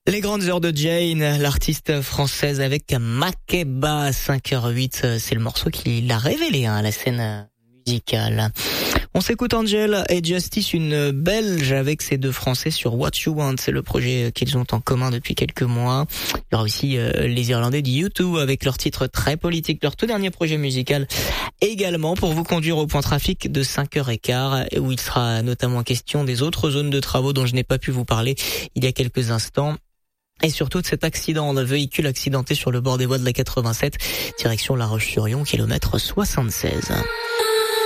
Les grandes heures de Jane, l'artiste française avec Makeba, 5h08, c'est le morceau qui l'a révélé à la scène musicale. On s'écoute Angel et Justice, une Belge avec ces deux Français sur What You Want, c'est le projet qu'ils ont en commun depuis quelques mois. Il y aura aussi les Irlandais de U2 avec leur titre très politique, leur tout dernier projet musical également, pour vous conduire au point trafic de 5h15, où il sera notamment question des autres zones de travaux dont je n'ai pas pu vous parler il y a quelques instants. Et surtout de cet accident de véhicule accidenté sur le bord des voies de la 87, direction La Roche-sur-Yon, kilomètre 76.